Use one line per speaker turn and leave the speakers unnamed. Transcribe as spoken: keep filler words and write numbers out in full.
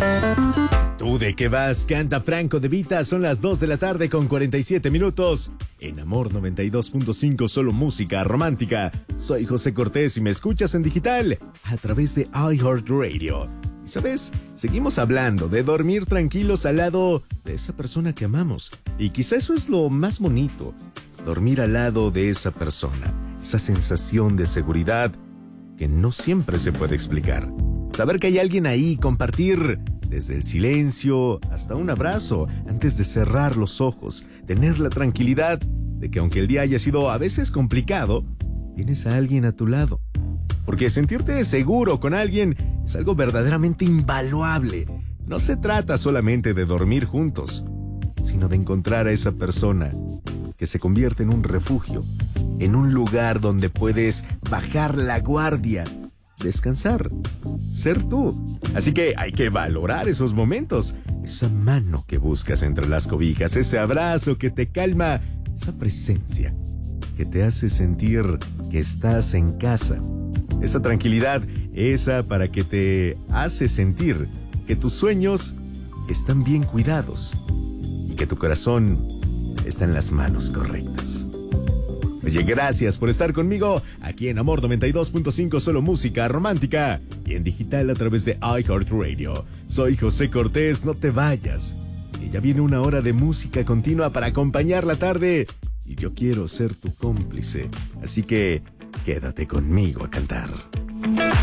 ¿Tú de qué vas? Canta Franco De Vita. Son las dos de la tarde con cuarenta y siete minutos. En Amor noventa y dos punto cinco, solo música romántica. Soy José Cortés y me escuchas en digital a través de iHeartRadio. Y sabes, seguimos hablando de dormir tranquilos al lado de esa persona que amamos. Y quizá eso es lo más bonito. Dormir al lado de esa persona. Esa sensación de seguridad que no siempre se puede explicar. Saber que hay alguien ahí, compartir desde el silencio hasta un abrazo antes de cerrar los ojos. Tener la tranquilidad de que aunque el día haya sido a veces complicado, tienes a alguien a tu lado. Porque sentirte seguro con alguien es algo verdaderamente invaluable. No se trata solamente de dormir juntos, sino de encontrar a esa persona que se convierte en un refugio, en un lugar donde puedes bajar la guardia, descansar, ser tú. Así que hay que valorar esos momentos, esa mano que buscas entre las cobijas, ese abrazo que te calma, esa presencia que te hace sentir que estás en casa, esa tranquilidad, esa para que te hace sentir que tus sueños están bien cuidados y que tu corazón está en las manos correctas. Oye, gracias por estar conmigo aquí en Amor noventa y dos punto cinco, solo música romántica y en digital a través de iHeartRadio. Soy José Cortés, no te vayas, que ya viene una hora de música continua para acompañar la tarde y yo quiero ser tu cómplice, así que quédate conmigo a cantar.